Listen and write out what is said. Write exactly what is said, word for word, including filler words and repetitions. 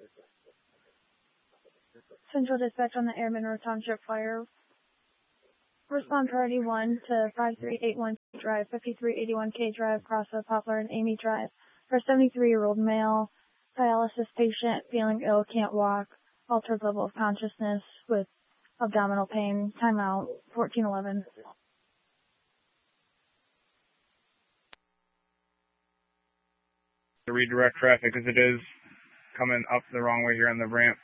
Central Dispatch on the Airman Road Township Fire. Respond priority one to five three eight one Drive, fifty-three eighty-one K Drive, across the Poplar and Amy Drive. For a seventy-three-year-old male, dialysis patient, feeling ill, can't walk, altered level of consciousness with abdominal pain. Timeout, fourteen eleven. To redirect traffic as it is coming up the wrong way here on the ramp.